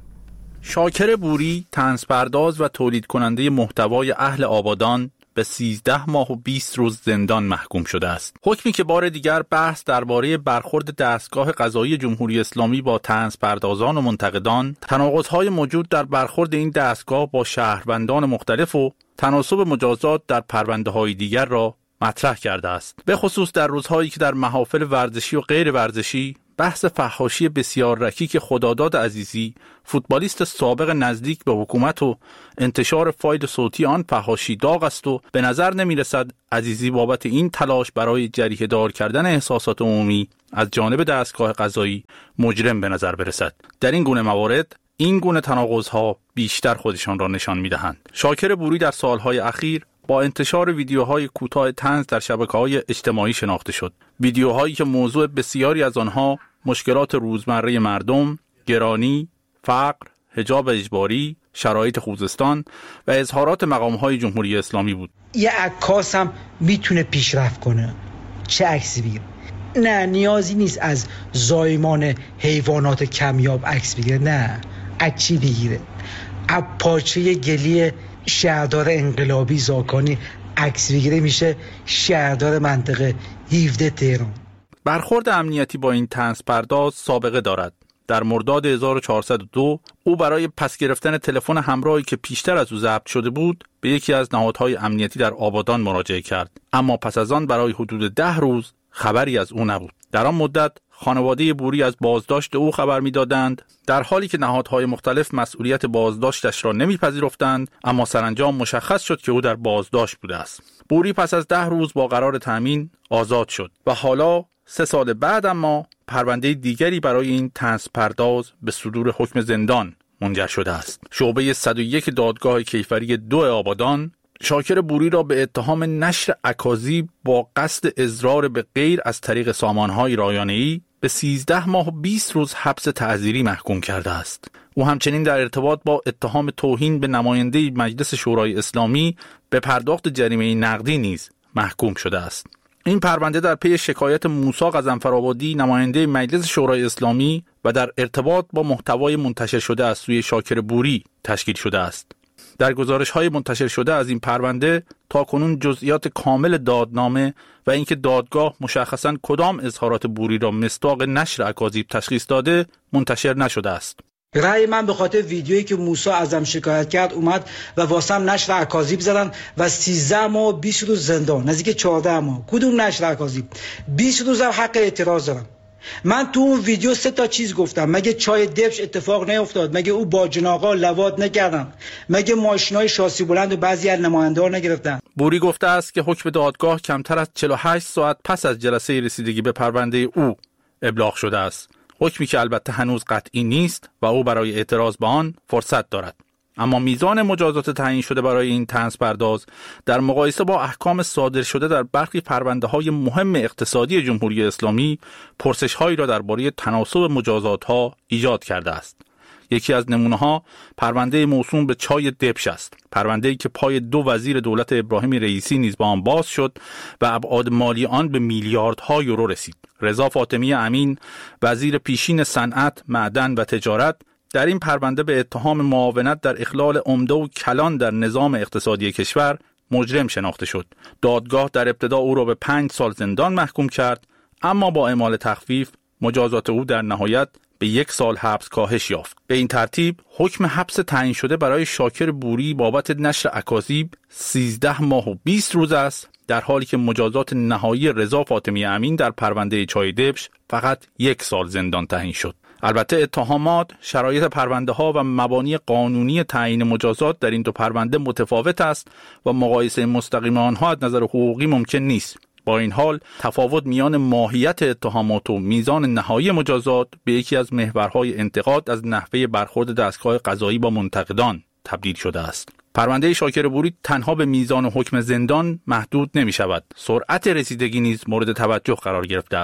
شاکر بوری، طنز پرداز و تولید کننده محتوای اهل آبادان، به سیزده ماه و بیست روز زندان محکوم شده است. حکمی که بار دیگر بحث درباره برخورد دستگاه قضایی جمهوری اسلامی با طنز پردازان و منتقدان، تناقض‌های موجود در برخورد این دستگاه با شهروندان مختلف و تناسب مجازات در پرونده‌های دیگر را مطرح کرده است. به خصوص در روزهایی که در محافل ورزشی و غیر ورزشی بحث فحاشی بسیار رکیک خداداد عزیزی، فوتبالیست سابق نزدیک به حکومت و انتشار فایل صوتی آن فحاشی داغ است و به نظر نمی رسد عزیزی بابت این تلاش برای جریحه دار کردن احساسات عمومی از جانب دستگاه قضایی مجرم به نظر برسد. در این گونه موارد این گونه تناقض‌ها بیشتر خودشان را نشان می‌دهند. شاکر بوری در سالهای اخیر با انتشار ویدیوهای کوتاه طنز در شبکه‌های اجتماعی شناخته شد. ویدیوهایی که موضوع بسیاری از آنها مشکلات روزمره مردم، گرانی، فقر، حجاب اجباری، شرایط خوزستان و اظهارات مقام‌های جمهوری اسلامی بود. یه عکاس هم میتونه پیشرفت کنه. چه عکسی بگیره؟ نه، نیازی نیست از زایمان حیوانات کمیاب عکس بگیره. نه، عکسی بگیره. از پارچه گلی شهردار انقلابی زاکانی عکس بگیره، میشه شهردار منطقه هفده تهران. برخورد امنیتی با این طنز پرداز سابقه دارد. در مرداد هزار و چهارصد و دو او برای پس گرفتن تلفن همراهی که پیشتر از او ضبط شده بود به یکی از نهادهای امنیتی در آبادان مراجعه کرد، اما پس از آن برای حدود ده روز خبری از او نبود. در آن مدت خانواده بوری از بازداشت او خبر می‌دادند، در حالی که نهادهای مختلف مسئولیت بازداشتش را نمی‌پذیرفتند، اما سرانجام مشخص شد که او در بازداشت بوده است. بوری پس از ده روز با قرار تأمین آزاد شد و حالا سه سال بعد اما پرونده دیگری برای این طنز پرداز به صدور حکم زندان منجر شده است. شعبه صد و یک دادگاه کیفری دو آبادان شاکر بوری را به اتهام نشر اکاذیب با قصد اضرار به غیر از طریق سامانهای رایانه‌ای به سیزده ماه و بیست روز حبس تعزیری محکوم کرده است. او همچنین در ارتباط با اتهام توهین به نماینده مجلس شورای اسلامی به پرداخت جریمه نقدی نیز محکوم شده است. این پرونده در پی شکایت موسی غضنفرآبادی نماینده مجلس شورای اسلامی و در ارتباط با محتوای منتشر شده از سوی شاکر بوری تشکیل شده است. در گزارش‌های منتشر شده از این پرونده تاکنون جزئیات کامل دادنامه و اینکه دادگاه مشخصاً کدام اظهارات بوری را مصداق نشر اکاذیب تشخیص داده منتشر نشده است. رأی من به خاطر ویدیویی که موسی ازم شکایت کرد اومد و واسم نشر اکاذیب زدن و سیزده ماه و بیست روز زندان، نزدیک چهارده ماه. کدوم نشر اکاذیب؟ بیست روز هم حق اعتراض دارم. من تو اون ویدیو سه تا چیز گفتم. مگه چای دبش اتفاق نیفتاد؟ مگه او با جناقا لواط نکردن؟ مگه ماشینای شاسی بلند و بعضی از نماینده‌ها نگرفتن؟ بوری گفته است که حکم دادگاه کمتر از چهل و هشت ساعت پس از جلسه رسیدگی به پرونده او ابلاغ شده است. حکمی که البته هنوز قطعی نیست و او برای اعتراض به آن فرصت دارد. اما میزان مجازات تعیین شده برای این طنز پرداز در مقایسه با احکام صادر شده در برخی پرونده‌های مهم اقتصادی جمهوری اسلامی پرسش‌هایی را درباره تناسب مجازات‌ها ایجاد کرده است. یکی از نمونه‌ها پرونده موسوم به چای دبش است. پرونده‌ای که پای دو وزیر دولت ابراهیم رئیسی نیز با آن باز شد و ابعاد مالی آن به میلیاردها یورو رسید. رضا فاطمی امین، وزیر پیشین صنعت، معدن و تجارت، در این پرونده به اتهام معاونت در اخلال عمده و کلان در نظام اقتصادی کشور مجرم شناخته شد. دادگاه در ابتدا او را به پنج سال زندان محکوم کرد، اما با اعمال تخفیف مجازات او در نهایت به یک سال حبس کاهش یافت. به این ترتیب حکم حبس تعیین شده برای شاکر بوری بابت نشر اکاذیب سیزده ماه و بیست روز است، در حالی که مجازات نهایی رضا فاطمی امین در پرونده چای دبش فقط یک سال زندان تعیین شد. البته اتهامات، شرایط پرونده ها و مبانی قانونی تعیین مجازات در این دو پرونده متفاوت است و مقایسه مستقیم آنها از نظر حقوقی ممکن نیست. با این حال تفاوت میان ماهیت اتهامات و میزان نهایی مجازات به یکی از محورهای انتقاد از نحوه برخورد دستگاه قضایی با منتقدان تبدیل شده است. پرونده شاکر بوری تنها به میزان حکم زندان محدود نمی شود. سرعت رسیدگی نیز مورد توجه قرار گرفته است.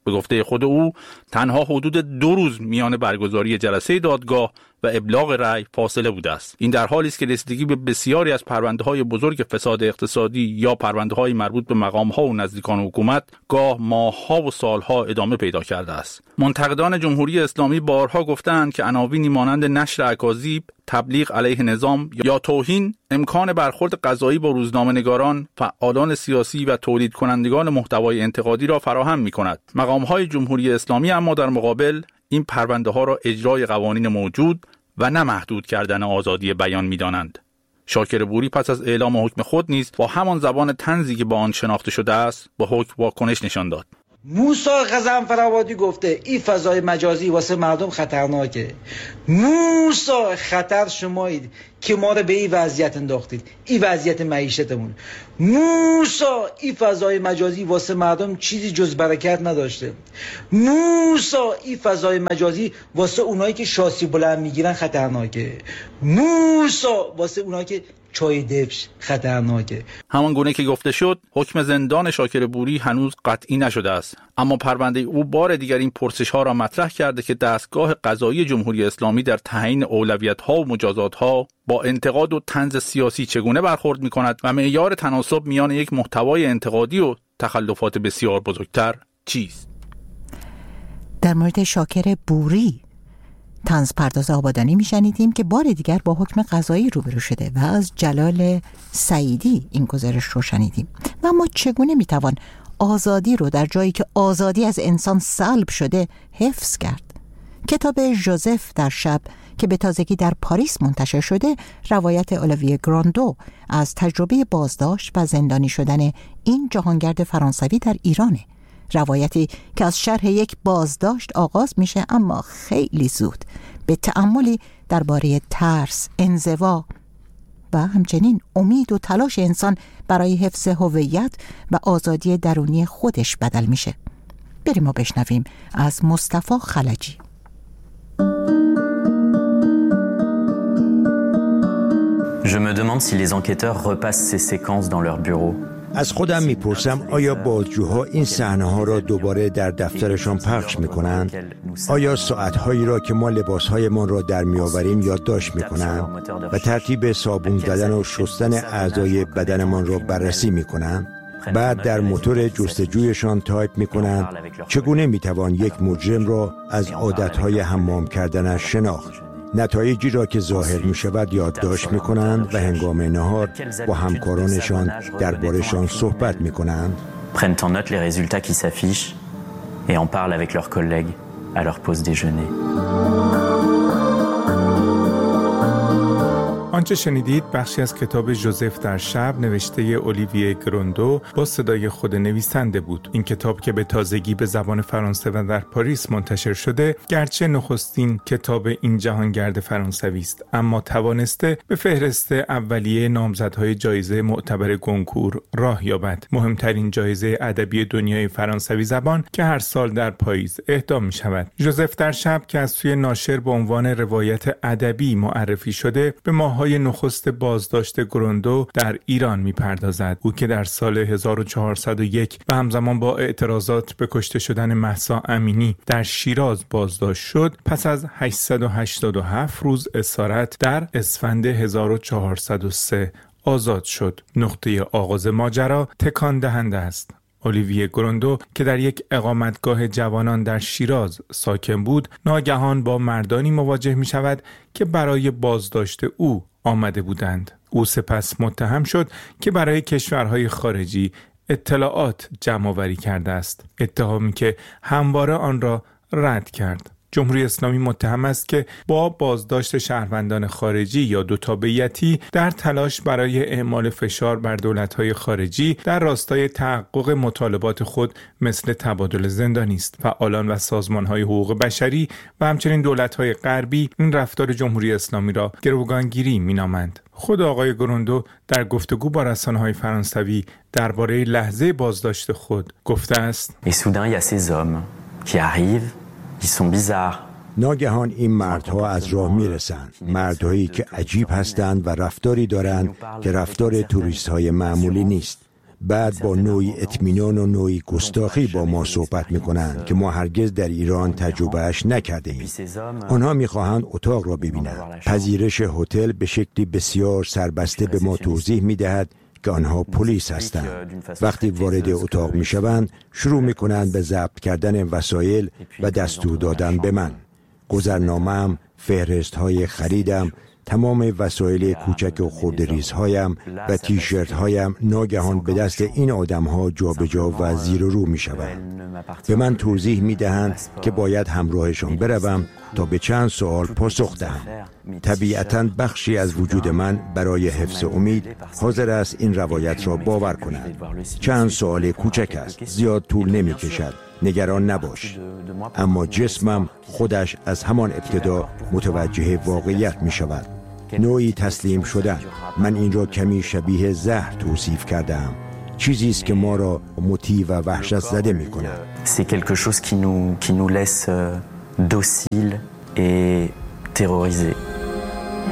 به گفته خود او تنها حدود دو روز میان برگزاری جلسه دادگاه و ابلاغ رأی فاصله بوده است. این در حالی است که رسیدگی به بسیاری از پرونده‌های بزرگ فساد اقتصادی یا پرونده‌های مربوط به مقام‌ها و نزدیکان حکومت گاه ماه‌ها و سال‌ها ادامه پیدا کرده است. منتقدان جمهوری اسلامی بارها گفتند که عناوینی مانند نشر اکاذیب، تبلیغ علیه نظام یا توهین امکان برخورد قضایی با روزنامه‌نگاران، فعالان سیاسی و تولید کنندگان محتوای انتقادی را فراهم می‌کند. مقام‌های جمهوری اسلامی اما در مقابل این پرونده ها را اجرای قوانین موجود و نه محدود کردن آزادی بیان می‌دانند. شاکر بوری پس از اعلام حکم خود نیز با همان زبان طنزی که با آن شناخته شده است با حکم واکنش نشان داد. موسی غضنفرآبادی گفته این فضای مجازی واسه مردم خطرناکه. موسی خطر شمایید که ما رو به این وضعیت انداختید، این وضعیت معیشتمون. موسی این فضای مجازی واسه مردم چیزی جز برکت نداشته. موسی این فضای مجازی واسه اونایی که شاسی بلند میگیرن خطرناکه. موسی واسه اونایی که چای دبش خطرناکه. همان گونه که گفته شد حکم زندان شاکر بوری هنوز قطعی نشده است، اما پرونده او بار دیگر این پرسش ها را مطرح کرده که دستگاه قضایی جمهوری اسلامی در تعیین اولویت ها و مجازات ها با انتقاد و طنز سیاسی چگونه برخورد می کند و معیار تناسب میان یک محتوای انتقادی و تخلفات بسیار بزرگتر چیست. در مورد شاکر بوری طنز پرداز آبادانی میشنیدیم که بار دیگر با حکم قضایی روبرو شده و از جلال سعیدی این گزارش رو شنیدیم. و اما چگونه میتوان آزادی رو در جایی که آزادی از انسان سلب شده حفظ کرد؟ کتاب ژوزف در شب که به تازگی در پاریس منتشر شده روایت اولیویه گراندو از تجربه بازداشت و زندانی شدن این جهانگرد فرانسوی در ایرانه. روایتی که از شرح یک بازداشت آغاز میشه اما خیلی زود به تأملی درباره ترس، انزوا و همچنین امید و تلاش انسان برای حفظ هویت و آزادی درونی خودش بدل میشه. بریم و بشنویم از مصطفی خلجی. Je me demande si les enquêteurs repassent ces séquences dans leur bureau. از خودم میپرسم آیا بازجوها این صحنه‌ها را دوباره در دفترشان پخش میکنند؟ آیا ساعت‌هایی را که ما لباس‌هایمان را در میآوریم یادداشت میکنند و ترتیب صابون زدن و شستن اعضای بدنمان را بررسی میکنند؟ بعد در موتور جستجویشان تایپ میکنند چگونه میتوان یک مجرم را از عادت‌های حمام کردنش شناخت؟ نتایجی را که ظاهر می شود یادداشت می کنند و هنگام نهار با همکارانشان درباره‌شان صحبت می کنند. Prennent en note les résultats qui s'affichent et en parlent avec leurs collègues à leur pause déjeuner. آنچه شنیدید بخشی از کتاب ژوزف در شب نوشته اولیویه گراندو با صدای خود نویسنده بود. این کتاب که به تازگی به زبان فرانسه و در پاریس منتشر شده گرچه نخستین کتاب این جهانگرد فرانسوی است، اما توانسته به فهرست اولیه نامزدهای جایزه معتبر گونکور راه یابد، مهمترین جایزه ادبی دنیای فرانسوی زبان که هر سال در پاییز اهدا می شود. ژوزف در شب که از سوی ناشر به عنوان روایت ادبی معرفی شده به ماهای نخست بازداشت گراندو در ایران می‌پردازد. او که در سال هزار و چهارصد و یک و همزمان با اعتراضات به کشته شدن مهسا امینی در شیراز بازداشت شد، پس از هشتصد و هشتاد و هفت روز اسارت در اسفند هزار و چهارصد و سه آزاد شد. نقطه آغاز ماجرا تکان دهنده است. اولیویه گراندو که در یک اقامتگاه جوانان در شیراز ساکن بود، ناگهان با مردانی مواجه می شود که برای بازداشت او آمده بودند. او سپس متهم شد که برای کشورهای خارجی اطلاعات جمع آوری کرده است، اتهامی که همواره آن را رد کرد. جمهوری اسلامی متهم است که با بازداشت شهروندان خارجی یا دو تابعیتی در تلاش برای اعمال فشار بر دولت‌های خارجی در راستای تحقق مطالبات خود مثل تبادل زندانی است. فعالان و سازمان‌های حقوق بشری و همچنین دولت‌های غربی این رفتار جمهوری اسلامی را گروگانگیری می‌نامند. خود آقای گراندو در گفتگو با رسانه‌های فرانسوی درباره لحظه بازداشت خود گفته است: Et soudain il y a ces hommes qui arrivent. ناگهان این مردها از راه میرسند، مردهایی که عجیب هستند و رفتاری دارند که رفتار توریست های معمولی نیست. بعد با نوعی اطمینان و نوعی گستاخی با ما صحبت میکنند که ما هرگز در ایران تجربهش نکرده ایم. آنها میخواهند اتاق را ببینند. پذیرش هتل به شکلی بسیار سربسته به ما توضیح میدهد که آنها پلیس هستند. وقتی وارد اتاق میشوند شروع میکنند به ضبط کردن وسایل و دستور دادن به من. گذرنامه‌ام، فهرست‌های خریدم، تمام وسایل کوچک و خردریزهایم و تیشرت هایم ناگهان به دست این آدم ها جا به جا و زیر و رو می شوند. به من توضیح می دهند که باید همراهشان بروم تا به چند سوال پاسخ دهم. طبیعتاً بخشی از وجود من برای حفظ امید حاضر است این روایت را باور کند. چند سوال کوچک است، زیاد طول نمی کشد. نگران نباش. اما جسمم خودش از همان ابتدا متوجه واقعیت می شود. نوعی تسلیم شدن. من این را کمی شبیه زهر توصیف کردم. چیزی است که ما را مطیع و وحشت زده می کند. C'est quelque chose qui nous qui nous laisse docile et terrorisé.